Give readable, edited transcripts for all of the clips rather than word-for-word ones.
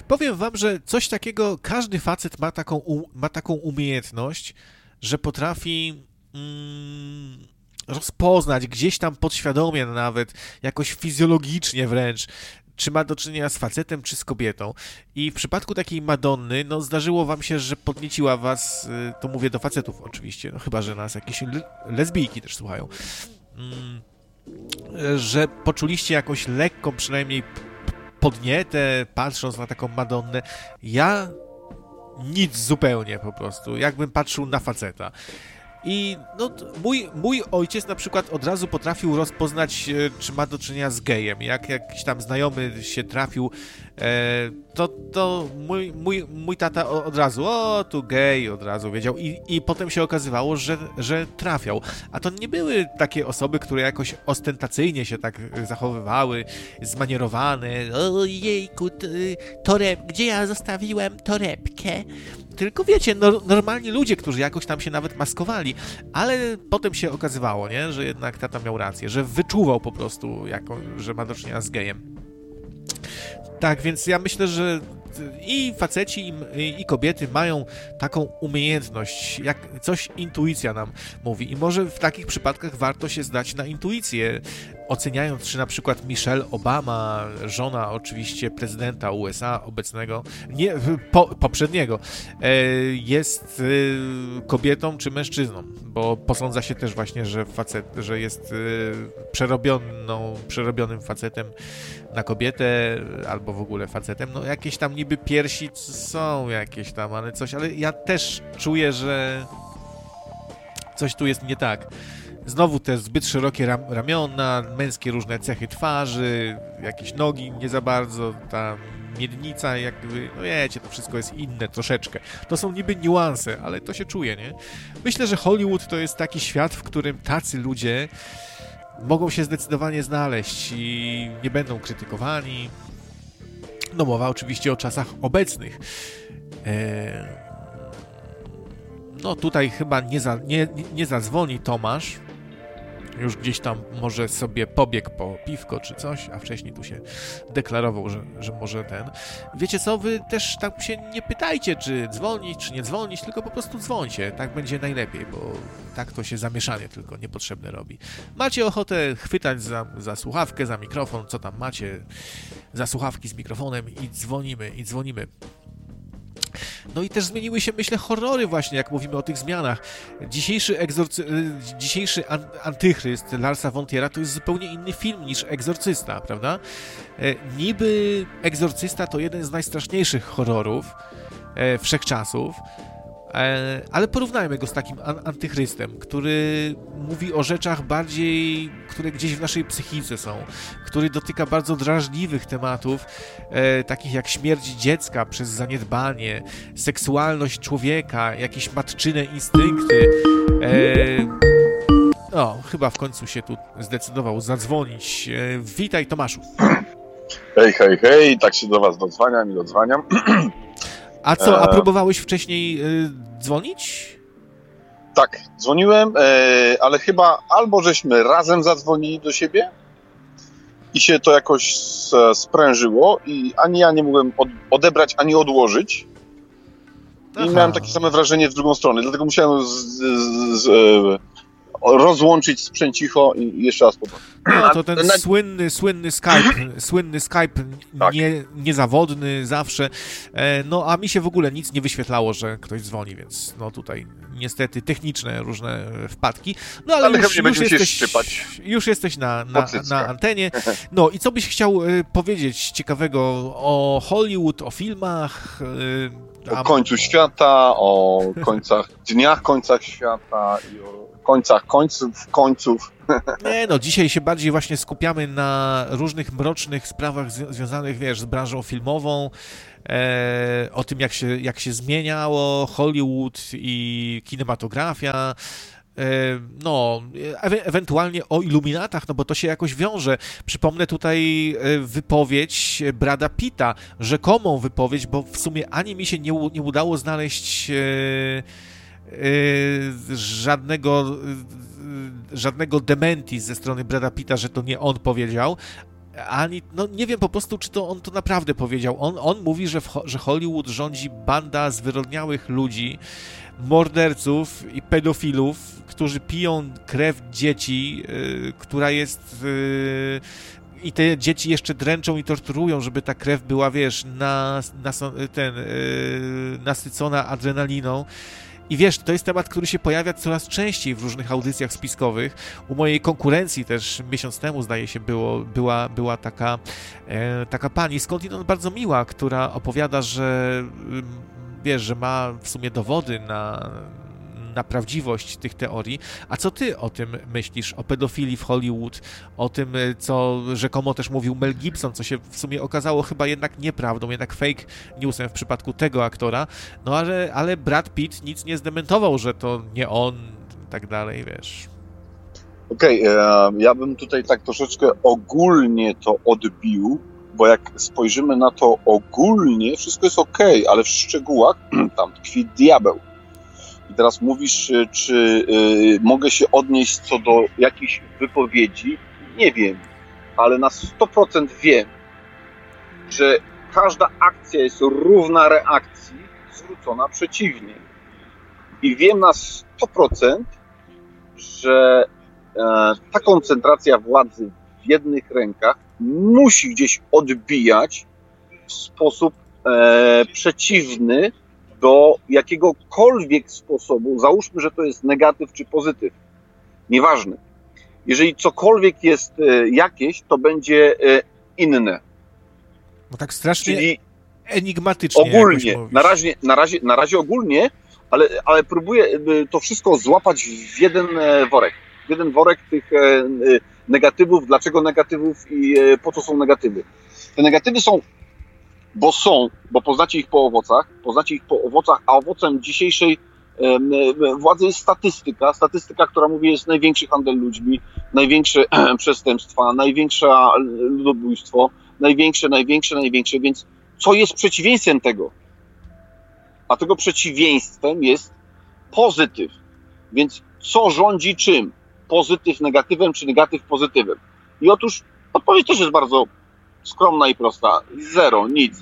Powiem wam, że coś takiego, każdy facet ma taką umiejętność, że potrafi rozpoznać gdzieś tam podświadomie nawet, jakoś fizjologicznie wręcz, czy ma do czynienia z facetem, czy z kobietą. I w przypadku takiej Madonny, no zdarzyło wam się, że podnieciła was, to mówię do facetów oczywiście, no chyba, że nas jakieś lesbijki też słuchają, że poczuliście jakąś lekką przynajmniej podnietę, patrząc na taką Madonnę. Ja nic zupełnie po prostu, jakbym patrzył na faceta. I no, mój ojciec na przykład od razu potrafił rozpoznać, czy ma do czynienia z gejem. Jak jakiś tam znajomy się trafił, to mój tata od razu, o, tu gej, od razu wiedział. I potem się okazywało, że trafiał. A to nie były takie osoby, które jakoś ostentacyjnie się tak zachowywały, zmanierowane. Ojejku, gdzie ja zostawiłem torebkę? Tylko wiecie, normalni ludzie, którzy jakoś tam się nawet maskowali, ale potem się okazywało, nie, że jednak tata miał rację, że wyczuwał po prostu, że ma do czynienia z gejem. Tak, więc ja myślę, że i faceci, i kobiety mają taką umiejętność, jak coś intuicja nam mówi. I może w takich przypadkach warto się zdać na intuicję, oceniając, czy na przykład Michelle Obama, żona oczywiście prezydenta USA obecnego, nie, poprzedniego, jest kobietą czy mężczyzną, bo posądza się też właśnie, że jest przerobionym facetem na kobietę, albo w ogóle facetem. No jakieś tam niby piersi są jakieś tam, ale ja też czuję, że coś tu jest nie tak. Znowu te zbyt szerokie ramiona, męskie różne cechy twarzy, jakieś nogi nie za bardzo, ta miednica jakby, no wiecie, to wszystko jest inne troszeczkę. To są niby niuanse, ale to się czuje, nie? Myślę, że Hollywood to jest taki świat, w którym tacy ludzie mogą się zdecydowanie znaleźć i nie będą krytykowani. No mowa oczywiście o czasach obecnych. No tutaj chyba nie zadzwoni Tomasz. Już gdzieś tam może sobie pobiegł po piwko czy coś, a wcześniej tu się deklarował, że może ten. Wiecie co, wy też tak się nie pytajcie, czy dzwonić, czy nie dzwonić, tylko po prostu dzwońcie. Tak będzie najlepiej, bo tak to się zamieszanie tylko niepotrzebne robi. Macie ochotę chwytać za słuchawkę, za mikrofon, co tam macie, za słuchawki z mikrofonem i dzwonimy. No i też zmieniły się, myślę, horrory właśnie, jak mówimy o tych zmianach. Dzisiejszy Antychryst Larsa von Triera to jest zupełnie inny film niż Egzorcysta, prawda? Niby Egzorcysta to jeden z najstraszniejszych horrorów wszechczasów, ale porównajmy go z takim Antychrystem, który mówi o rzeczach bardziej, które gdzieś w naszej psychice są, który dotyka bardzo drażliwych tematów, takich jak śmierć dziecka przez zaniedbanie, seksualność człowieka, jakieś matczyne instynkty. Chyba w końcu się tu zdecydował zadzwonić. Witaj, Tomaszu. Hej, tak się do was dodzwaniam. A co, a próbowałeś wcześniej dzwonić? Tak, dzwoniłem, ale chyba albo żeśmy razem zadzwonili do siebie i się to jakoś sprężyło i ani ja nie mogłem odebrać, ani odłożyć. I miałem takie same wrażenie w drugą stronę, dlatego musiałem rozłączyć sprzęcicho i jeszcze raz potem. No to ten słynny Skype tak. Niezawodny zawsze. No a mi się w ogóle nic nie wyświetlało, że ktoś dzwoni, więc no tutaj niestety techniczne różne wpadki. No ale już jesteś na antenie. No i co byś chciał powiedzieć ciekawego o Hollywood, o filmach? O końcu świata, o końcach świata i o końców. Nie no, dzisiaj się bardziej właśnie skupiamy na różnych mrocznych sprawach związanych, wiesz, z branżą filmową, o tym, jak się zmieniało Hollywood i kinematografia, no, ewentualnie o Iluminatach, no bo to się jakoś wiąże. Przypomnę tutaj wypowiedź Brada Pitta, rzekomą wypowiedź, bo w sumie ani mi się nie udało znaleźć żadnego dementi ze strony Brada Pitta, że to nie on powiedział, ani, no nie wiem po prostu, czy to on to naprawdę powiedział. On mówi, że Hollywood rządzi banda zwyrodniałych ludzi, morderców i pedofilów, którzy piją krew dzieci, która jest... I te dzieci jeszcze dręczą i torturują, żeby ta krew była, wiesz, nasycona adrenaliną. I wiesz, to jest temat, który się pojawia coraz częściej w różnych audycjach spiskowych. U mojej konkurencji też miesiąc temu, zdaje się, była taka pani, skądinąd bardzo miła, która opowiada, że wiesz, że ma w sumie dowody na prawdziwość tych teorii. A co ty o tym myślisz? O pedofilii w Hollywood, o tym, co rzekomo też mówił Mel Gibson, co się w sumie okazało chyba jednak nieprawdą, jednak fake newsem w przypadku tego aktora, no ale Brad Pitt nic nie zdementował, że to nie on, i tak dalej, wiesz. Okej, ja bym tutaj tak troszeczkę ogólnie to odbił, bo jak spojrzymy na to ogólnie, wszystko jest okej, ale w szczegółach tam tkwi diabeł. I teraz mówisz, czy mogę się odnieść co do jakichś wypowiedzi? Nie wiem, ale na 100% wiem, że każda akcja jest równa reakcji zwrócona przeciwnie. I wiem na 100%, że ta koncentracja władzy w jednych rękach musi gdzieś odbijać w sposób przeciwny do jakiegokolwiek sposobu, załóżmy, że to jest negatyw czy pozytyw, nieważne. Jeżeli cokolwiek jest jakieś, to będzie inne. No tak strasznie czyli enigmatycznie ogólnie, na razie ogólnie, ale próbuję to wszystko złapać w jeden worek. W jeden worek tych negatywów, dlaczego negatywów i po co są negatywy. Te negatywy są, bo poznacie ich po owocach, a owocem dzisiejszej władzy jest statystyka, która mówi, jest największy handel ludźmi, największe przestępstwa, największe ludobójstwo, największe, więc co jest przeciwieństwem tego? A tego przeciwieństwem jest pozytyw. Więc co rządzi czym? Pozytyw negatywem, czy negatyw pozytywem? I otóż odpowiedź też jest bardzo skromna i prosta. Zero, nic.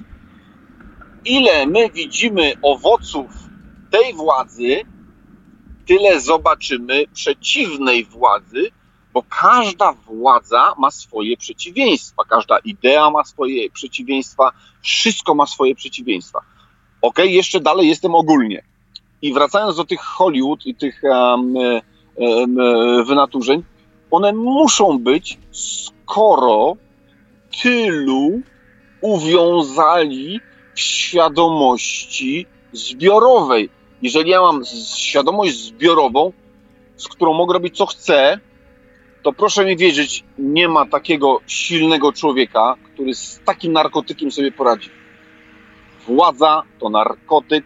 Ile my widzimy owoców tej władzy, tyle zobaczymy przeciwnej władzy, bo każda władza ma swoje przeciwieństwa, każda idea ma swoje przeciwieństwa, wszystko ma swoje przeciwieństwa. Okej, jeszcze dalej jestem ogólnie. I wracając do tych Hollywood i tych wynaturzeń, one muszą być, skoro tylu uwiązali w świadomości zbiorowej. Jeżeli ja mam świadomość zbiorową, z którą mogę robić co chcę, to proszę mi wierzyć, nie ma takiego silnego człowieka, który z takim narkotykiem sobie poradzi. Władza to narkotyk,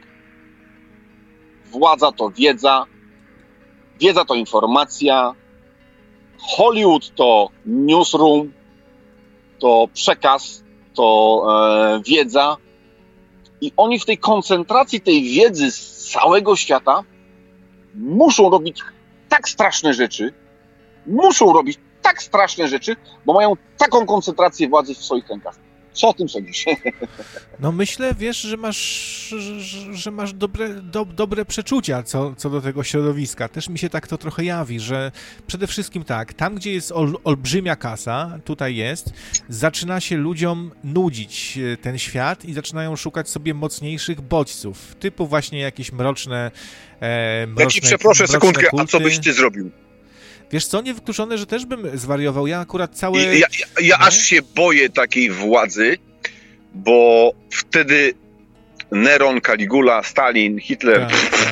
władza to wiedza, wiedza to informacja, Hollywood to newsroom, to przekaz, to wiedza. I oni w tej koncentracji tej wiedzy z całego świata muszą robić tak straszne rzeczy, bo mają taką koncentrację władzy w swoich rękach. Co o tym sądzisz? No myślę, wiesz, że masz dobre przeczucia co do tego środowiska. Też mi się tak to trochę jawi, że przede wszystkim tak, tam gdzie jest olbrzymia kasa, tutaj jest, zaczyna się ludziom nudzić ten świat i zaczynają szukać sobie mocniejszych bodźców, typu właśnie jakieś mroczne Ja ci przeproszę sekundkę, kulty. A co byś ty zrobił? Wiesz co, niewykluczone, że też bym zwariował. Ja akurat Ja aż się boję takiej władzy, bo wtedy Neron, Caligula, Stalin, Hitler...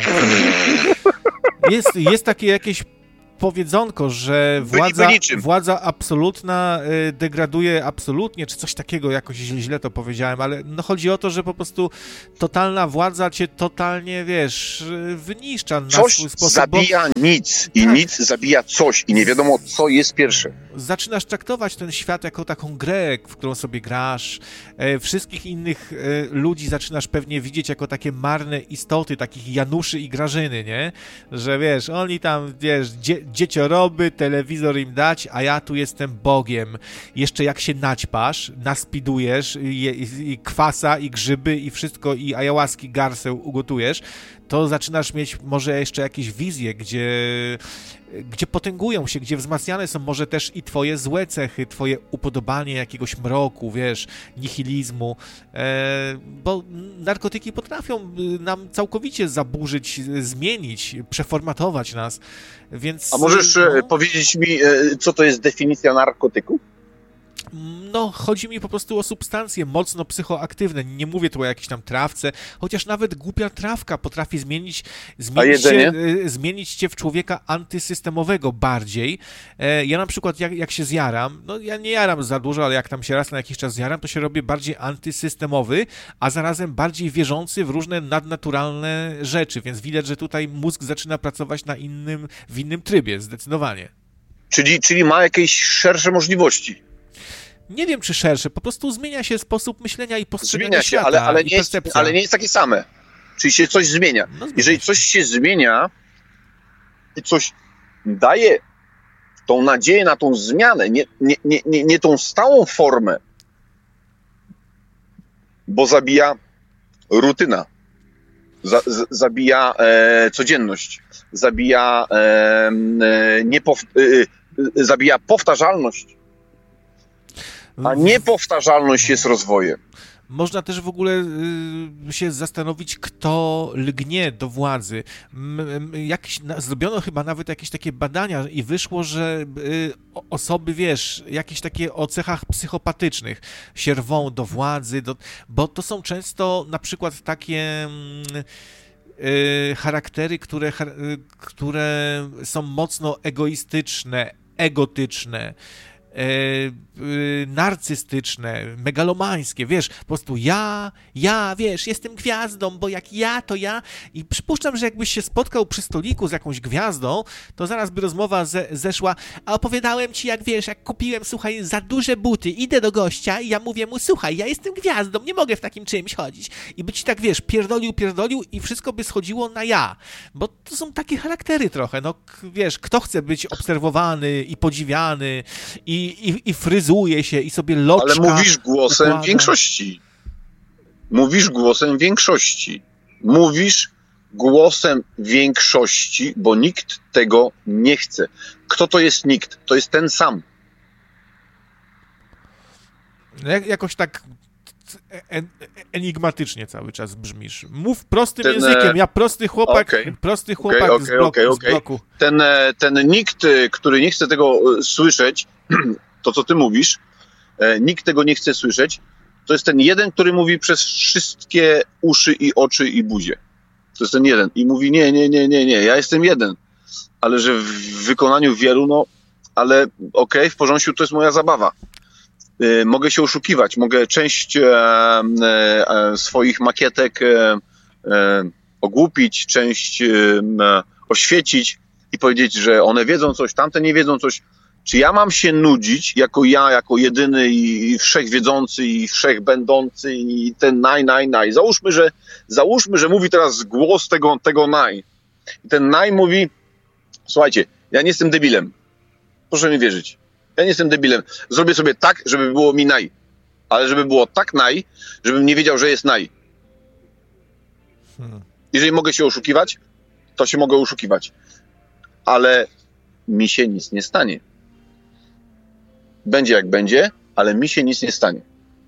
Tak. Jest takie jakieś powiedzonko, że władza absolutna degraduje absolutnie, czy coś takiego, jakoś źle to powiedziałem, ale no chodzi o to, że po prostu totalna władza cię totalnie, wiesz, wyniszcza na coś swój sposób. Zabija nic i tak. Nic zabija coś i nie wiadomo, co jest pierwsze. Zaczynasz traktować ten świat jako taką grę, w którą sobie grasz. Wszystkich innych ludzi zaczynasz pewnie widzieć jako takie marne istoty, takich Januszy i Grażyny, nie? Że wiesz, oni tam, wiesz, dziecioroby, telewizor im dać, a ja tu jestem Bogiem. Jeszcze jak się naćpasz, naspidujesz, i kwasa, i grzyby, i wszystko, i ayahuaski, garseł ugotujesz, to zaczynasz mieć może jeszcze jakieś wizje, gdzie potęgują się, gdzie wzmacniane są może też i twoje złe cechy, twoje upodobanie jakiegoś mroku, wiesz, nihilizmu, bo narkotyki potrafią nam całkowicie zaburzyć, zmienić, przeformatować nas, więc... A możesz powiedzieć mi, co to jest definicja narkotyku? No, chodzi mi po prostu o substancje mocno psychoaktywne. Nie mówię tu o jakiejś tam trawce, chociaż nawet głupia trawka potrafi zmienić cię w człowieka antysystemowego bardziej. Ja na przykład jak się zjaram, no ja nie jaram za dużo, ale jak tam się raz na jakiś czas zjaram, to się robię bardziej antysystemowy, a zarazem bardziej wierzący w różne nadnaturalne rzeczy, więc widać, że tutaj mózg zaczyna pracować w innym trybie, zdecydowanie. Czyli ma jakieś szersze możliwości. Nie wiem, czy szersze, po prostu zmienia się sposób myślenia i postrzegania świata, ale nie jest takie same. Czyli się coś zmienia. No, jeżeli coś się zmienia i coś daje tą nadzieję na tą zmianę, nie tą stałą formę, bo zabija rutyna, zabija codzienność, zabija powtarzalność. A niepowtarzalność jest rozwojem. Można też w ogóle się zastanowić, kto lgnie do władzy. Zrobiono chyba nawet jakieś takie badania i wyszło, że osoby, wiesz, jakieś takie o cechach psychopatycznych się rwą do władzy, bo to są często na przykład takie charaktery, które są mocno egoistyczne, egotyczne, narcystyczne, megalomańskie, wiesz, po prostu ja, wiesz, jestem gwiazdą, bo jak ja, to ja i przypuszczam, że jakbyś się spotkał przy stoliku z jakąś gwiazdą, to zaraz by rozmowa zeszła, a opowiadałem ci, jak wiesz, jak kupiłem, słuchaj, za duże buty, idę do gościa i ja mówię mu, słuchaj, ja jestem gwiazdą, nie mogę w takim czymś chodzić i by ci tak, wiesz, pierdolił i wszystko by schodziło na ja, bo to są takie charaktery trochę, no, wiesz, kto chce być obserwowany i podziwiany i fryzuje się i sobie loczka... Ale mówisz głosem większości. Mówisz głosem większości, bo nikt tego nie chce. Kto to jest nikt? To jest ten sam. Jakoś tak enigmatycznie cały czas brzmisz. Mów prostym językiem, ja prosty chłopak z bloku. Ten nikt, który nie chce tego słyszeć, to co ty mówisz, nikt tego nie chce słyszeć, to jest ten jeden, który mówi przez wszystkie uszy i oczy i buzię. To jest ten jeden. I mówi nie, ja jestem jeden. Ale że w wykonaniu wielu, no, ale okej, w porządku, to jest moja zabawa. Mogę się oszukiwać, mogę część swoich makietek ogłupić, część oświecić i powiedzieć, że one wiedzą coś, tamte nie wiedzą coś. Czy ja mam się nudzić jako jedyny i wszechwiedzący i wszechbędący i ten naj. Załóżmy, że mówi teraz głos tego naj. I ten naj mówi, słuchajcie, ja nie jestem debilem. Proszę mi wierzyć. Ja nie jestem debilem. Zrobię sobie tak, żeby było mi naj. Ale żeby było tak naj, żebym nie wiedział, że jest naj. Jeżeli mogę się oszukiwać, to się mogę oszukiwać. Ale mi się nic nie stanie. Będzie jak będzie, ale mi się nic nie stanie.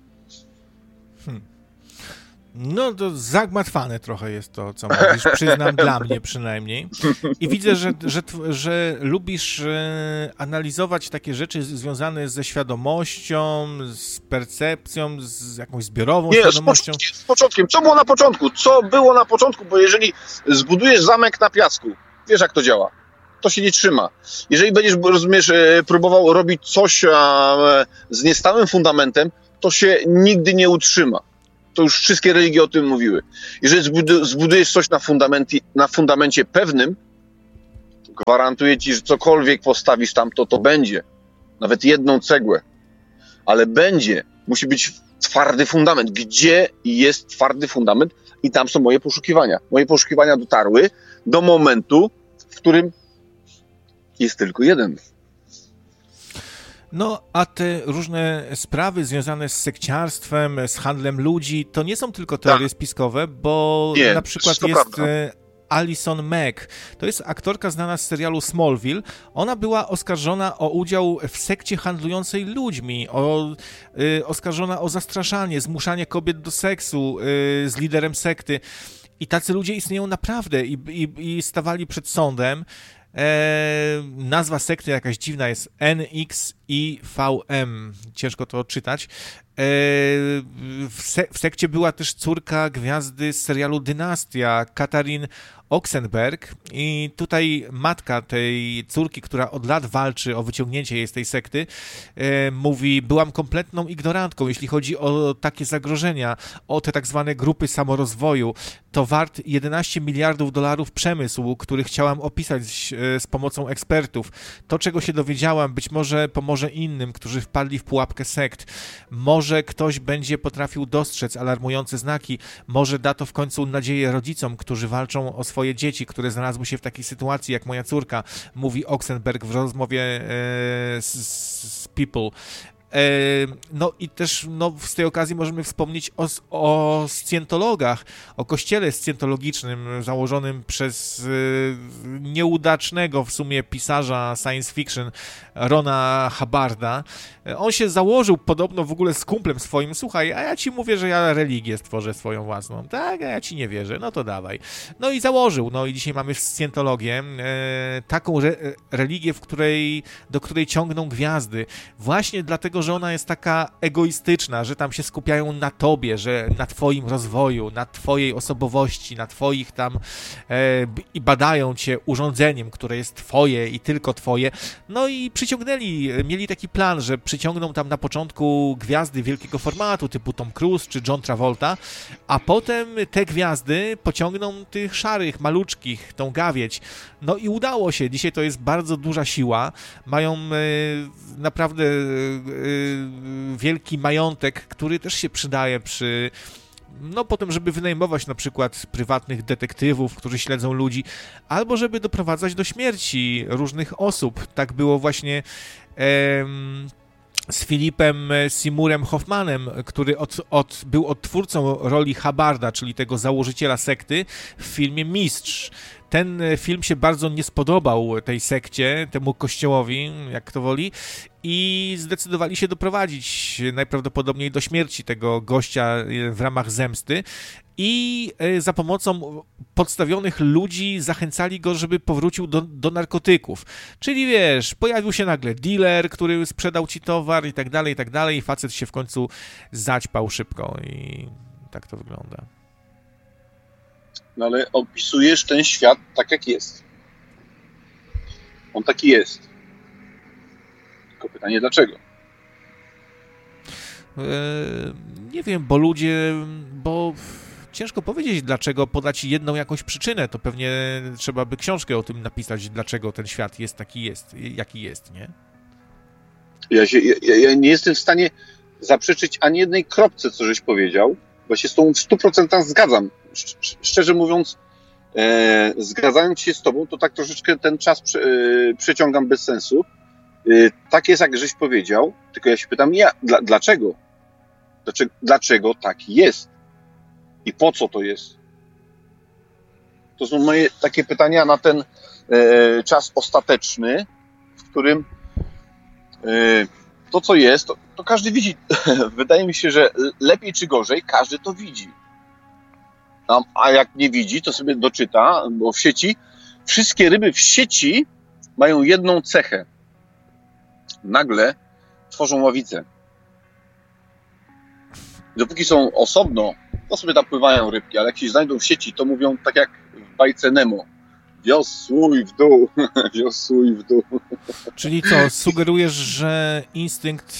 No to zagmatwane trochę jest to, co mówisz, przyznam, dla mnie przynajmniej. I widzę, że lubisz analizować takie rzeczy związane ze świadomością, z percepcją, z jakąś zbiorową świadomością. Z początkiem. Co było na początku? Bo jeżeli zbudujesz zamek na piasku, wiesz jak to działa. To się nie trzyma. Jeżeli będziesz, rozumiesz, próbował robić coś z niestałym fundamentem, to się nigdy nie utrzyma. To już wszystkie religie o tym mówiły. Jeżeli zbudujesz coś na fundamencie pewnym, to gwarantuję ci, że cokolwiek postawisz tam, to będzie. Nawet jedną cegłę. Ale będzie. Musi być twardy fundament. Gdzie jest twardy fundament? I tam są moje poszukiwania. Moje poszukiwania dotarły do momentu, w którym Jest tylko jeden. No, a te różne sprawy związane z sekciarstwem, z handlem ludzi, to nie są tylko teorie spiskowe, bo Nie, na przykład to jest prawda. Alison Mack. To jest aktorka znana z serialu Smallville. Ona była oskarżona o udział w sekcie handlującej ludźmi, oskarżona o zastraszanie, zmuszanie kobiet do seksu z liderem sekty. I tacy ludzie istnieją naprawdę i stawali przed sądem. Nazwa sekty jakaś dziwna jest NXIVM. Ciężko to odczytać. W sekcie była też córka gwiazdy z serialu Dynastia, Katharine Oxenberg, i tutaj matka tej córki, która od lat walczy o wyciągnięcie jej z tej sekty, mówi: byłam kompletną ignorantką, jeśli chodzi o takie zagrożenia, o te tak zwane grupy samorozwoju. To wart $11 miliardów przemysł, który chciałam opisać z pomocą ekspertów. To, czego się dowiedziałam, być może pomoże innym, którzy wpadli w pułapkę sekt. Może ktoś będzie potrafił dostrzec alarmujące znaki, może da to w końcu nadzieję rodzicom, którzy walczą o swoje dzieci, które znalazły się w takiej sytuacji jak moja córka, mówi Oxenberg w rozmowie z People. No i też z tej okazji możemy wspomnieć o scjentologach, o kościele scjentologicznym założonym przez nieudacznego w sumie pisarza science fiction Rona Hubbarda. On się założył podobno w ogóle z kumplem swoim: słuchaj, a ja ci mówię, że ja religię stworzę swoją własną. Tak, a ja ci nie wierzę, no to dawaj. No i założył, no i dzisiaj mamy scjentologię, taką religię, do której ciągną gwiazdy. Właśnie dlatego, że ona jest taka egoistyczna, że tam się skupiają na tobie, że na twoim rozwoju, na twojej osobowości, na twoich tam i badają cię urządzeniem, które jest twoje i tylko twoje. No i mieli taki plan, że przyciągną tam na początku gwiazdy wielkiego formatu, typu Tom Cruise czy John Travolta, a potem te gwiazdy pociągną tych szarych, maluczkich, tą gawieć. No i udało się. Dzisiaj to jest bardzo duża siła. Mają naprawdę wielki majątek, który też się przydaje potem, żeby wynajmować na przykład prywatnych detektywów, którzy śledzą ludzi, albo żeby doprowadzać do śmierci różnych osób. Tak było właśnie z Philipem Seymourem Hoffmanem, który był odtwórcą roli Hubbarda, czyli tego założyciela sekty, w filmie Mistrz. Ten film się bardzo nie spodobał tej sekcie, temu kościołowi, jak kto woli, i zdecydowali się doprowadzić najprawdopodobniej do śmierci tego gościa w ramach zemsty. I za pomocą podstawionych ludzi zachęcali go, żeby powrócił do narkotyków. Czyli wiesz, pojawił się nagle dealer, który sprzedał ci towar i tak dalej, i facet się w końcu zaćpał szybko i tak to wygląda. No ale opisujesz ten świat tak, jak jest. On taki jest. Tylko pytanie, dlaczego? Nie wiem, bo ciężko powiedzieć, dlaczego, podać jedną jakąś przyczynę. To pewnie trzeba by książkę o tym napisać, dlaczego ten świat jest taki jaki jest, nie? Ja nie jestem w stanie zaprzeczyć ani jednej kropce, co żeś powiedział, bo się z tobą w 100% zgadzam. Szczerze mówiąc, zgadzając się z tobą, to tak troszeczkę ten czas przeciągam bez sensu. Tak jest, jak żeś powiedział, tylko ja się pytam, dlaczego? Dlaczego tak jest? I po co to jest? To są moje takie pytania na ten czas ostateczny, w którym to, co jest, to każdy widzi. Wydaje mi się, że lepiej czy gorzej, każdy to widzi. A jak nie widzi, to sobie doczyta, bo w sieci, wszystkie ryby w sieci mają jedną cechę. Nagle tworzą ławicę. Dopóki są osobno, to sobie tam pływają rybki, ale jak się znajdą w sieci, to mówią tak jak w bajce Nemo. Wiosłuj w dół, wiosłuj w dół. Czyli co, sugerujesz, że instynkt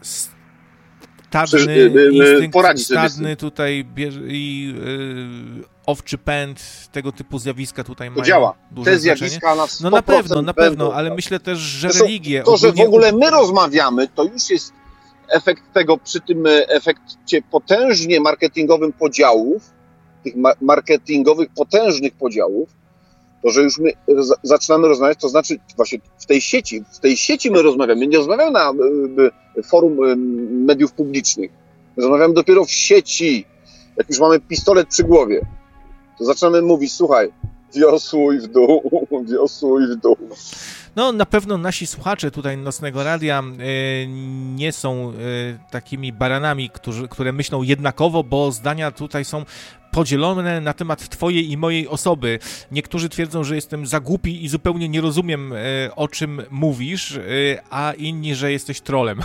stadny tutaj i owczy pęd, tego typu zjawiska tutaj mają działa. duże te znaczenie. Zjawiska na 100% No na pewno, ale myślę też, że religie... To, że w ogóle my rozmawiamy, to już jest efekt tego, przy tym efekcie potężnie marketingowym podziałów, tych marketingowych potężnych podziałów, To, że już my zaczynamy rozmawiać, to znaczy właśnie w tej sieci my rozmawiamy. My nie rozmawiamy na forum mediów publicznych. My rozmawiamy dopiero w sieci. Jak już mamy pistolet przy głowie, to zaczynamy mówić, słuchaj, wiosłuj w dół, wiosłuj w dół. No, na pewno nasi słuchacze tutaj Nocnego Radia nie są takimi baranami, które myślą jednakowo, bo zdania tutaj są podzielone na temat twojej i mojej osoby. Niektórzy twierdzą, że jestem za głupi i zupełnie nie rozumiem, o czym mówisz, a inni, że jesteś trolem.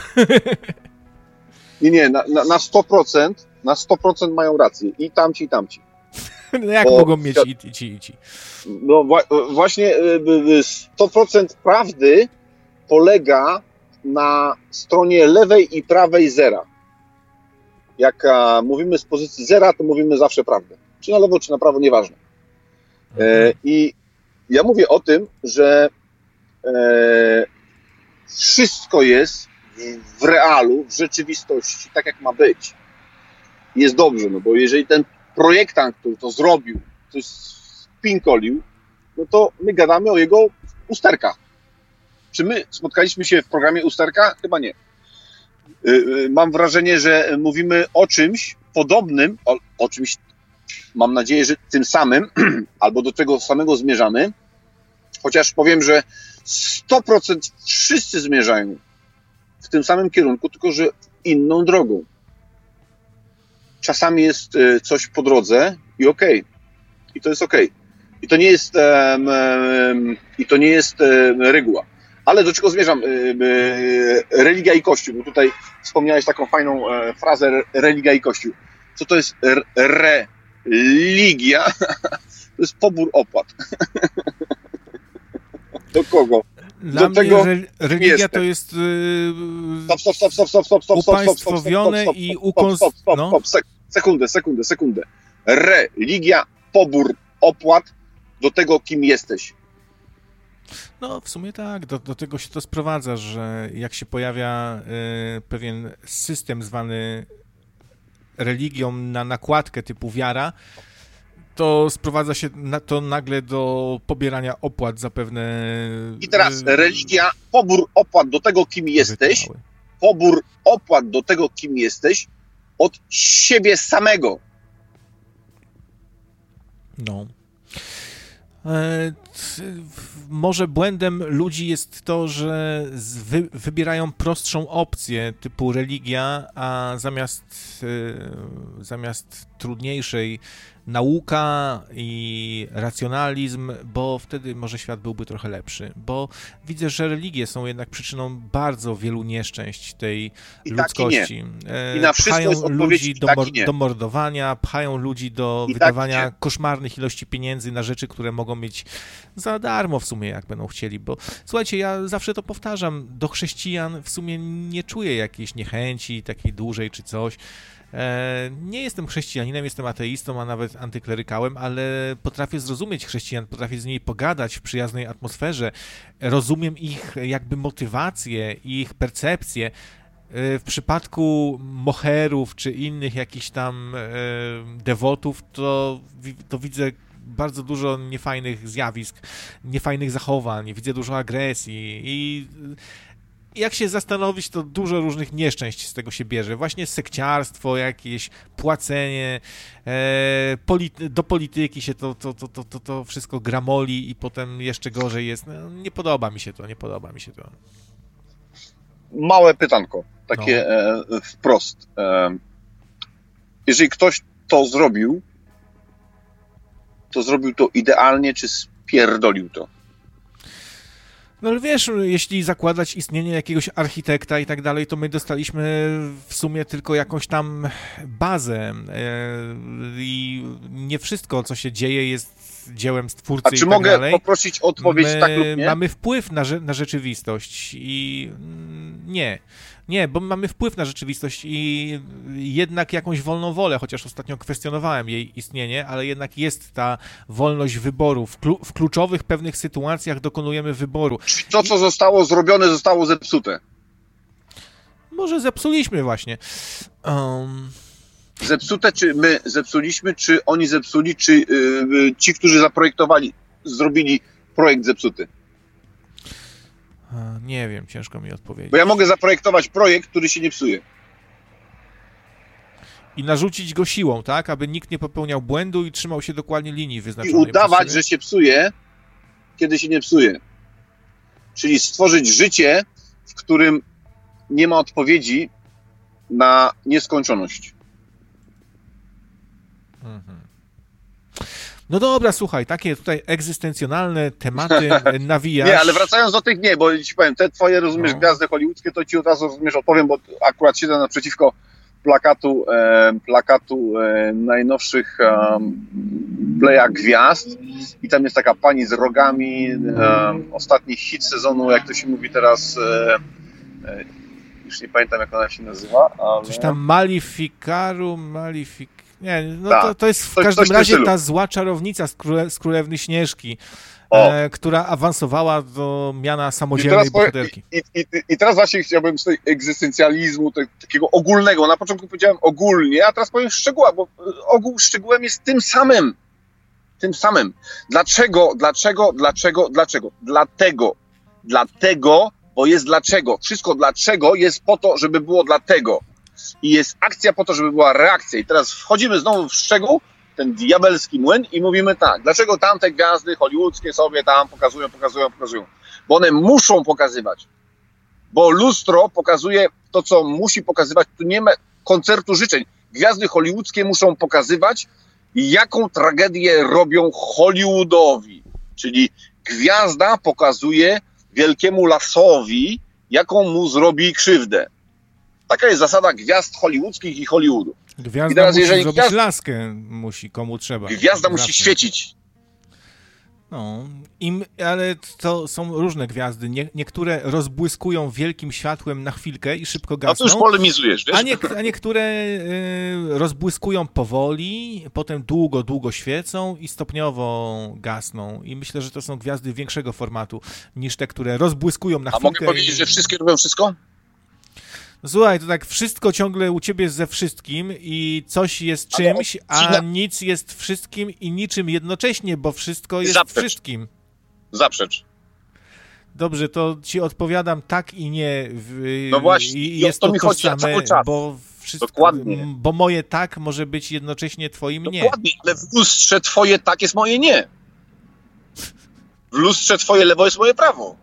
Nie, na 100% mają rację. I tamci, i tamci. No jak mogą mieć i ci? No właśnie 100% prawdy polega na stronie lewej i prawej zera. Jak mówimy z pozycji zera, to mówimy zawsze prawdę. Czy na lewo, czy na prawo, nieważne. I ja mówię o tym, że wszystko jest w realu, w rzeczywistości, tak jak ma być. Jest dobrze, no bo jeżeli ten projektant, który to zrobił, coś spinkolił, no to my gadamy o jego usterkach. Czy my spotkaliśmy się w programie Usterka? Chyba nie. Mam wrażenie, że mówimy o czymś podobnym, o czymś, mam nadzieję, że tym samym, albo do tego samego zmierzamy, chociaż powiem, że 100% wszyscy zmierzają w tym samym kierunku, tylko że inną drogą. Czasami jest coś po drodze i okej. I to jest okej. I to nie jest reguła. Ale do czego zmierzam? Religia i Kościół. Bo tutaj wspomniałeś taką fajną frazę religia i Kościół. Co to jest religia? To jest pobór opłat. Do kogo? Dla mnie religia to jest upaństwowione i Sekundę. Religia, pobór opłat do tego, kim jesteś. No, w sumie tak, do tego się to sprowadza, że jak się pojawia pewien system zwany religią na nakładkę typu wiara, to sprowadza się to nagle do pobierania opłat za pewne... I teraz religia, pobór opłat do tego, kim jesteś, pobór opłat do tego, kim jesteś, od siebie samego. No. Może błędem ludzi jest to, że wybierają prostszą opcję typu religia, a zamiast trudniejszej nauka i racjonalizm, bo wtedy może świat byłby trochę lepszy. Bo widzę, że religie są jednak przyczyną bardzo wielu nieszczęść tej ludzkości. I na wszystko pchają jest ludzi do mordowania, pchają ludzi do wydawania koszmarnych ilości pieniędzy na rzeczy, które mogą mieć za darmo w sumie, jak będą chcieli. Bo słuchajcie, ja zawsze to powtarzam, do chrześcijan w sumie nie czuję jakiejś niechęci takiej dużej czy coś. Nie jestem chrześcijaninem, jestem ateistą, a nawet antyklerykałem, ale potrafię zrozumieć chrześcijan, potrafię z nimi pogadać w przyjaznej atmosferze, rozumiem ich jakby motywacje, ich percepcje. W przypadku moherów czy innych jakichś tam dewotów, to widzę bardzo dużo niefajnych zjawisk, niefajnych zachowań, widzę dużo agresji i jak się zastanowić, to dużo różnych nieszczęść z tego się bierze. Właśnie sekciarstwo, jakieś płacenie, do polityki się to wszystko gramoli i potem jeszcze gorzej jest. No, nie podoba mi się to. Małe pytanko, takie wprost. Jeżeli ktoś to zrobił to idealnie, czy spierdolił to? No ale wiesz, jeśli zakładać istnienie jakiegoś architekta i tak dalej, to my dostaliśmy w sumie tylko jakąś tam bazę i nie wszystko, co się dzieje, jest dziełem stwórcy. A czy mogę poprosić o odpowiedź tak lub nie? Mamy wpływ na rzeczywistość i nie, bo mamy wpływ na rzeczywistość i jednak jakąś wolną wolę, chociaż ostatnio kwestionowałem jej istnienie, ale jednak jest ta wolność wyboru. W kluczowych pewnych sytuacjach dokonujemy wyboru. Czyli to, co zostało zrobione, zostało zepsute. Może zepsuliśmy właśnie. Zepsute, czy my zepsuliśmy, czy oni zepsuli, czy ci, którzy zaprojektowali, zrobili projekt zepsuty? Nie wiem, ciężko mi odpowiedzieć. Bo ja mogę zaprojektować projekt, który się nie psuje. I narzucić go siłą, tak? Aby nikt nie popełniał błędu i trzymał się dokładnie linii I wyznaczonej. udawać, że się psuje, kiedy się nie psuje. Czyli stworzyć życie, w którym nie ma odpowiedzi na nieskończoność. Mhm. No dobra, słuchaj, takie tutaj egzystencjonalne tematy nawijasz. Nie, ale wracając do tych, bo ci powiem, te twoje, rozumiesz, gwiazdy hollywoodzkie, to ci od razu, rozumiesz, odpowiem, bo akurat siedzę naprzeciwko plakatu najnowszych Playa Gwiazd i tam jest taka pani z rogami, ostatni hit sezonu, jak to się mówi teraz, już nie pamiętam, jak ona się nazywa, ale... Coś tam Nie, no to jest w każdym razie ta zła czarownica z Królewny Śnieżki, która awansowała do miana samodzielnej bohaterki. I teraz właśnie chciałbym z tego egzystencjalizmu, takiego ogólnego, na początku powiedziałem ogólnie, a teraz powiem szczegóła, bo ogół szczegółem jest tym samym. Tym samym. Dlaczego? Dlatego, bo jest dlaczego. Wszystko dlaczego jest po to, żeby było dlatego. I jest akcja po to, żeby była reakcja. I teraz wchodzimy znowu w szczegół, ten diabelski młyn i mówimy tak, dlaczego tamte gwiazdy hollywoodzkie sobie tam pokazują? Bo one muszą pokazywać. Bo lustro pokazuje to, co musi pokazywać. Tu nie ma koncertu życzeń. Gwiazdy hollywoodzkie muszą pokazywać, jaką tragedię robią Hollywoodowi. Czyli gwiazda pokazuje wielkiemu lasowi, jaką mu zrobi krzywdę. Taka jest zasada gwiazd hollywoodzkich i Hollywoodu. Gwiazda I teraz, musi zrobić laskę, komu trzeba. Gwiazda musi świecić. No, ale to są różne gwiazdy. Niektóre rozbłyskują wielkim światłem na chwilkę i szybko gasną. A to już polemizujesz, wiesz? A niektóre rozbłyskują powoli, potem długo świecą i stopniowo gasną. I myślę, że to są gwiazdy większego formatu niż te, które rozbłyskują na chwilkę. A mogę powiedzieć, że wszystkie robią wszystko? Słuchaj, to tak wszystko ciągle u ciebie jest ze wszystkim i coś jest czymś, a nic jest wszystkim i niczym jednocześnie, bo wszystko jest wszystkim. Zaprzecz. Dobrze, to ci odpowiadam tak i nie. No właśnie, i jest to mi chodzi cały czas. Bo wszystko, dokładnie. Bo moje tak może być jednocześnie twoim nie. Dokładnie, ale w lustrze twoje tak jest moje nie. W lustrze twoje lewo jest moje prawo.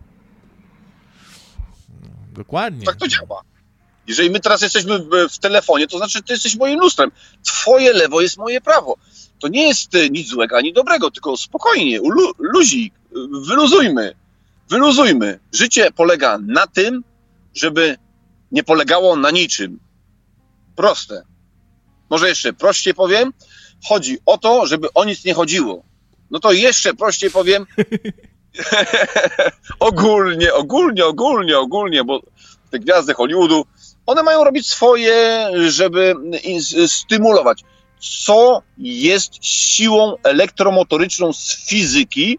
Dokładnie. Tak to działa. Jeżeli my teraz jesteśmy w telefonie, to znaczy, że ty jesteś moim lustrem. Twoje lewo jest moje prawo. To nie jest nic złego ani dobrego, tylko spokojnie, luzik, wyluzujmy. Życie polega na tym, żeby nie polegało na niczym. Proste. Może jeszcze prościej powiem, chodzi o to, żeby o nic nie chodziło. No to jeszcze prościej powiem, ogólnie, bo te gwiazdy Hollywoodu, one mają robić swoje, żeby stymulować. Co jest siłą elektromotoryczną z fizyki?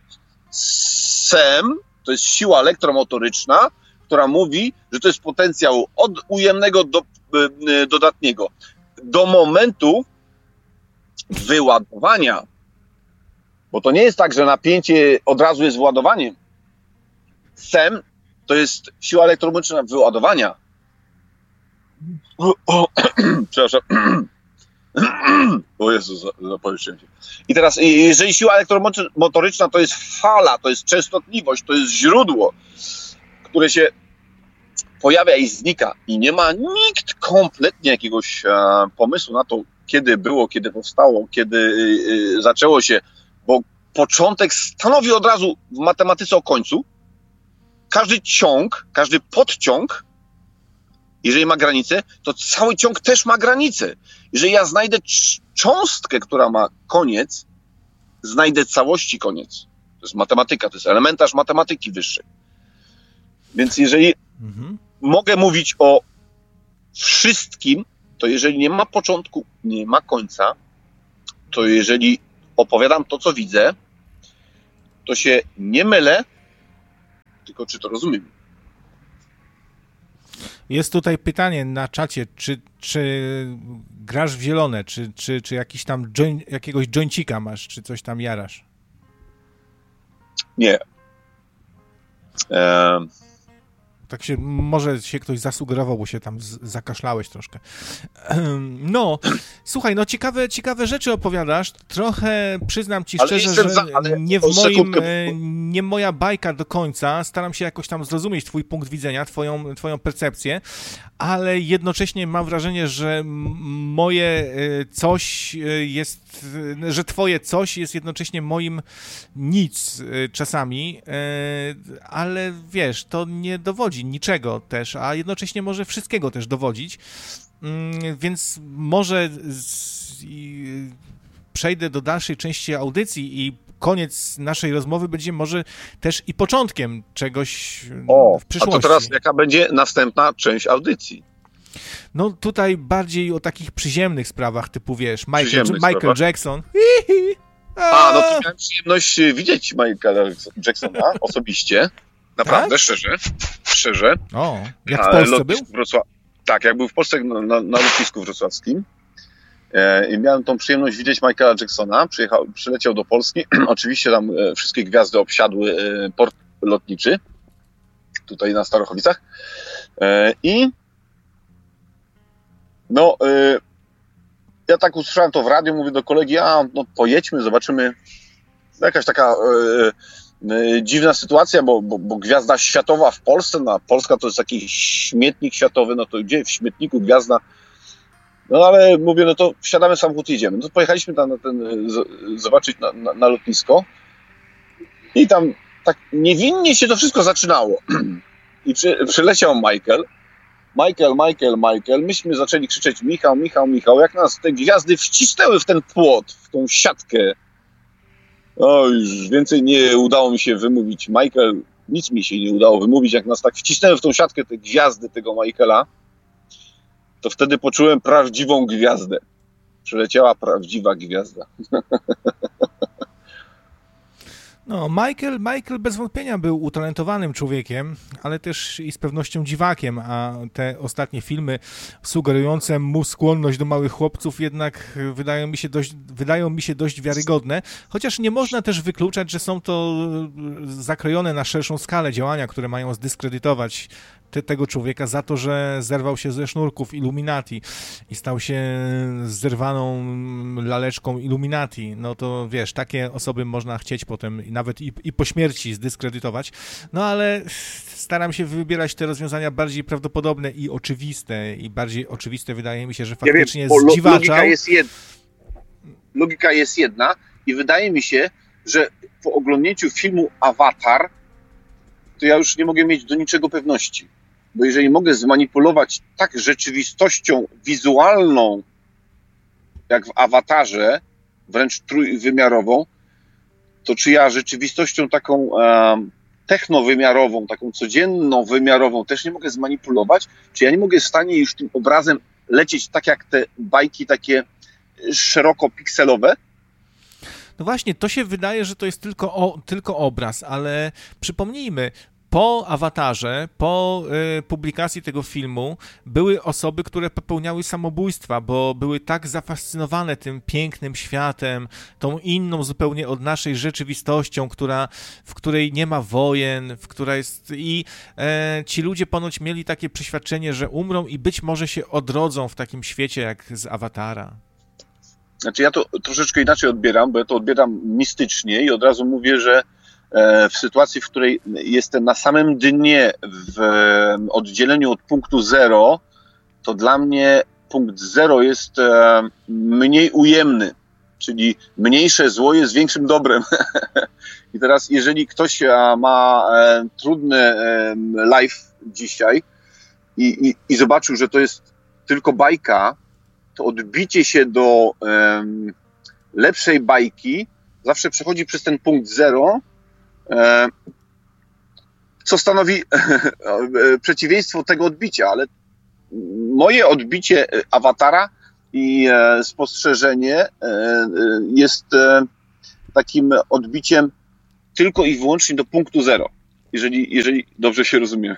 SEM, to jest siła elektromotoryczna, która mówi, że to jest potencjał od ujemnego do dodatniego. Do momentu wyładowania, bo to nie jest tak, że napięcie od razu jest wyładowaniem. SEM to jest siła elektromotoryczna wyładowania. Przepraszam. O Jezu, zapowietrzyłem się. I teraz, jeżeli siła elektromotoryczna to jest fala, to jest częstotliwość, to jest źródło, które się pojawia i znika i nie ma nikt kompletnie jakiegoś pomysłu na to, kiedy było, kiedy powstało, kiedy zaczęło się, bo początek stanowi od razu w matematyce o końcu. Każdy ciąg, każdy podciąg, jeżeli ma granicę, to cały ciąg też ma granicę. Jeżeli ja znajdę cząstkę, która ma koniec, znajdę całości koniec. To jest matematyka, to jest elementarz matematyki wyższej. Więc jeżeli mogę mówić o wszystkim, to jeżeli nie ma początku, nie ma końca, to jeżeli opowiadam to, co widzę, to się nie mylę, tylko czy to rozumiem. Jest tutaj pytanie na czacie, czy grasz w zielone, czy jakiś tam jakiegoś joincika masz, czy coś tam jarasz? Nie. Tak się, może się ktoś zasugerował, bo się tam zakaszlałeś troszkę. No, słuchaj, no ciekawe rzeczy opowiadasz. Trochę przyznam ci szczerze, że nie moja bajka do końca. Staram się jakoś tam zrozumieć twój punkt widzenia, twoją percepcję, ale jednocześnie mam wrażenie, że moje coś jest, że twoje coś jest jednocześnie moim nic czasami, ale wiesz, to nie dowodzi niczego też, a jednocześnie może wszystkiego też dowodzić, więc może przejdę do dalszej części audycji i koniec naszej rozmowy będzie może też i początkiem czegoś w przyszłości. A to teraz jaka będzie następna część audycji? No tutaj bardziej o takich przyziemnych sprawach, typu wiesz, Michael Jackson. No to miałem przyjemność widzieć Michaela Jacksona osobiście. Naprawdę, tak? Szczerze. O, jak w Polsce był? Tak, jak był w Polsce na lotnisku wrocławskim. I miałem tą przyjemność widzieć Michaela Jacksona. Przyleciał do Polski. Oczywiście tam wszystkie gwiazdy obsiadły port lotniczy. Tutaj na Starochowicach. Ja tak usłyszałem to w radiu, mówię do kolegi, pojedźmy, zobaczymy. Jakaś taka dziwna sytuacja, bo gwiazda światowa w Polsce, Polska to jest taki śmietnik światowy, no to gdzie w śmietniku gwiazda? No ale mówię, no to wsiadamy w samochód i jedziemy. No to pojechaliśmy tam zobaczyć na lotnisko i tam tak niewinnie się to wszystko zaczynało. I przyleciał Michael. Myśmy zaczęli krzyczeć Michał, jak nas te gwiazdy wcisnęły w ten płot, w tą siatkę. Już więcej nie udało mi się wymówić. Michael, nic mi się nie udało wymówić, jak nas tak wcisnęły w tą siatkę te gwiazdy tego Michaela, to wtedy poczułem prawdziwą gwiazdę. Przyleciała prawdziwa gwiazda. No, Michael bez wątpienia był utalentowanym człowiekiem, ale też i z pewnością dziwakiem, a te ostatnie filmy sugerujące mu skłonność do małych chłopców jednak wydają mi się dość wiarygodne, chociaż nie można też wykluczać, że są to zakrojone na szerszą skalę działania, które mają zdyskredytować tego człowieka za to, że zerwał się ze sznurków Illuminati i stał się zerwaną laleczką Illuminati. No to wiesz, takie osoby można chcieć potem nawet i po śmierci zdyskredytować. No ale staram się wybierać te rozwiązania bardziej prawdopodobne i oczywiste. I bardziej oczywiste wydaje mi się, że faktycznie zdziwaczał. Logika jest jedna i wydaje mi się, że po oglądnięciu filmu Avatar to ja już nie mogę mieć do niczego pewności. Bo jeżeli mogę zmanipulować tak rzeczywistością wizualną, jak w Awatarze, wręcz trójwymiarową, to czy ja rzeczywistością taką technowymiarową, taką codzienną wymiarową też nie mogę zmanipulować? Czy ja nie mogę w stanie już tym obrazem lecieć tak jak te bajki takie szeroko pikselowe? No właśnie, to się wydaje, że to jest tylko obraz, ale przypomnijmy, po Awatarze, po publikacji tego filmu były osoby, które popełniały samobójstwa, bo były tak zafascynowane tym pięknym światem, tą inną zupełnie od naszej rzeczywistością, w której nie ma wojen, w której jest i ci ludzie ponoć mieli takie przeświadczenie, że umrą i być może się odrodzą w takim świecie jak z Awatara. Znaczy ja to troszeczkę inaczej odbieram, bo ja to odbieram mistycznie i od razu mówię, że w sytuacji, w której jestem na samym dnie w oddzieleniu od punktu zero, to dla mnie punkt zero jest mniej ujemny, czyli mniejsze zło jest większym dobrem. I teraz jeżeli ktoś ma trudny life dzisiaj i zobaczył, że to jest tylko bajka, to odbicie się do lepszej bajki zawsze przechodzi przez ten punkt zero, co stanowi przeciwieństwo tego odbicia, ale moje odbicie Awatara i spostrzeżenie jest takim odbiciem tylko i wyłącznie do punktu zero, jeżeli dobrze się rozumiem.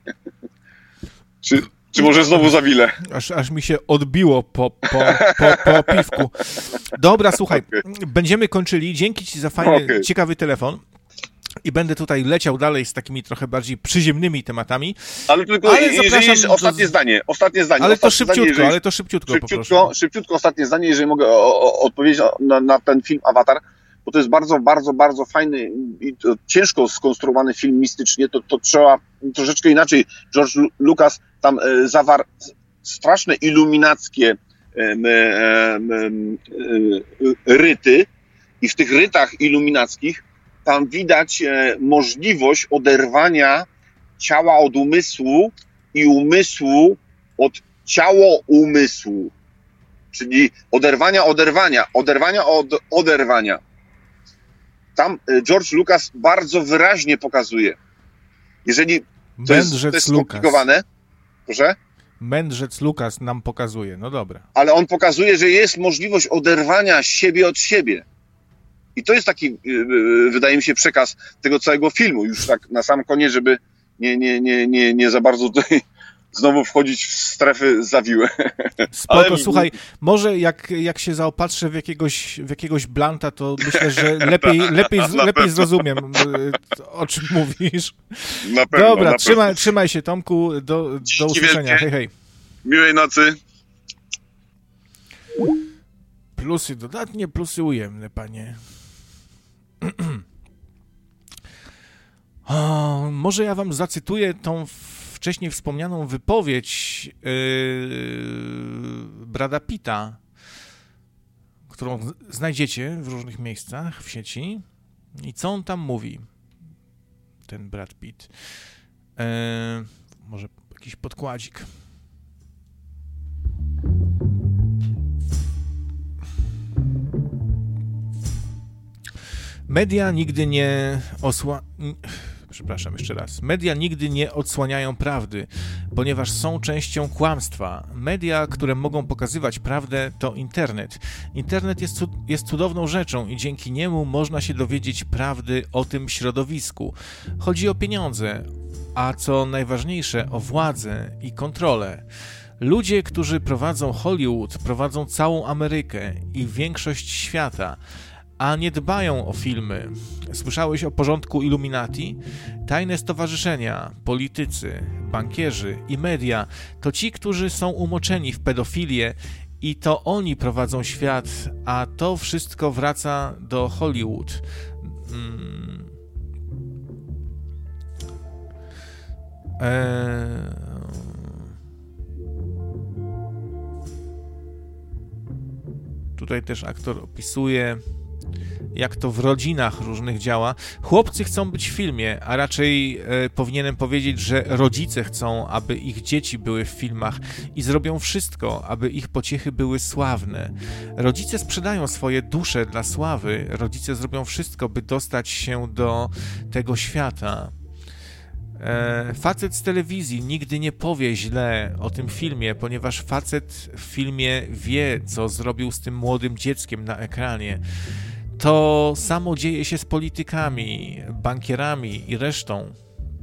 Czy może znowu zawilę? Aż mi się odbiło po piwku. Dobra, słuchaj, Będziemy kończyli. Dzięki ci za fajny, ciekawy telefon. I będę tutaj leciał dalej z takimi trochę bardziej przyziemnymi tematami. Ale tylko jeżeli jest ostatnie zdanie. Ale to szybciutko, szybciutko ostatnie zdanie, jeżeli mogę odpowiedzieć na ten film Avatar, bo to jest bardzo, bardzo, bardzo fajny i ciężko skonstruowany film mistycznie, to trzeba troszeczkę inaczej. George Lucas tam zawarł straszne iluminackie ryty i w tych rytach iluminackich tam widać możliwość oderwania ciała od umysłu i umysłu od ciało-umysłu. Czyli oderwania od oderwania. Tam George Lucas bardzo wyraźnie pokazuje. Jeżeli to jest skomplikowane, proszę? Mędrzec Lucas nam pokazuje, no dobra. Ale on pokazuje, że jest możliwość oderwania siebie od siebie. I to jest taki, wydaje mi się, przekaz tego całego filmu. Już tak na sam koniec, żeby nie za bardzo tutaj znowu wchodzić w strefy zawiłe. Spoko, ale... słuchaj, może jak się zaopatrzę w jakiegoś blanta, to myślę, że lepiej zrozumiem, o czym mówisz. Na pewno. Dobra, trzymaj się, Tomku, do usłyszenia. Hej, hej. Miłej nocy. Plusy dodatnie, plusy ujemne, panie. Może ja wam zacytuję tą wcześniej wspomnianą wypowiedź Brada Pitta, którą znajdziecie w różnych miejscach w sieci. I co on tam mówi? Ten Brad Pitt. Może jakiś podkładzik. Media nigdy nie odsłaniają prawdy, ponieważ są częścią kłamstwa. Media, które mogą pokazywać prawdę, to internet. Internet jest cudowną rzeczą i dzięki niemu można się dowiedzieć prawdy o tym środowisku. Chodzi o pieniądze, a co najważniejsze, o władzę i kontrolę. Ludzie, którzy prowadzą Hollywood, prowadzą całą Amerykę i większość świata, a nie dbają o filmy. Słyszałeś o porządku Illuminati? Tajne stowarzyszenia, politycy, bankierzy i media to ci, którzy są umoczeni w pedofilię i to oni prowadzą świat, a to wszystko wraca do Hollywood. Tutaj też aktor opisuje, jak to w rodzinach różnych działa. Chłopcy chcą być w filmie, a raczej powinienem powiedzieć, że rodzice chcą, aby ich dzieci były w filmach i zrobią wszystko, aby ich pociechy były sławne. Rodzice sprzedają swoje dusze dla sławy, rodzice zrobią wszystko, by dostać się do tego świata. Facet z telewizji nigdy nie powie źle o tym filmie, ponieważ facet w filmie wie, co zrobił z tym młodym dzieckiem na ekranie. To samo dzieje się z politykami, bankierami i resztą.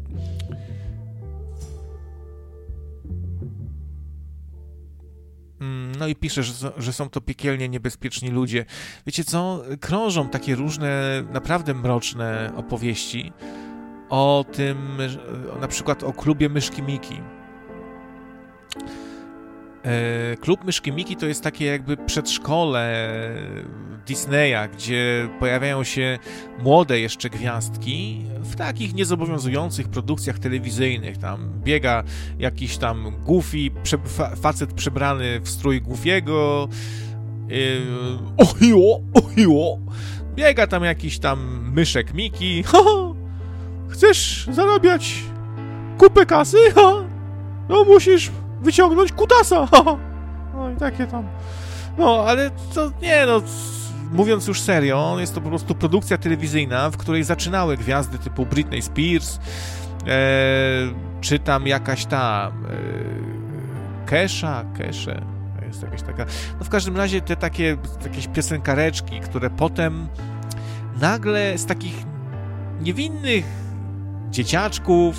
No i pisze, że są to piekielnie niebezpieczni ludzie. Wiecie co? Krążą takie różne, naprawdę mroczne opowieści o tym, na przykład o klubie Myszki Miki. Klub Myszki Miki to jest takie jakby przedszkole Disneya, gdzie pojawiają się młode jeszcze gwiazdki w takich niezobowiązujących produkcjach telewizyjnych. Tam biega jakiś tam Goofy, facet przebrany w strój Goofiego. Ohiło. Biega tam jakiś tam myszek Miki. Chcesz zarabiać kupę kasy? No musisz wyciągnąć kutasa. No i takie tam. No, ale to nie, no, mówiąc już serio, jest to po prostu produkcja telewizyjna, w której zaczynały gwiazdy typu Britney Spears, czy tam jakaś ta Kesha, jest jakaś taka, no w każdym razie te takie jakieś piosenkareczki, które potem nagle z takich niewinnych dzieciaczków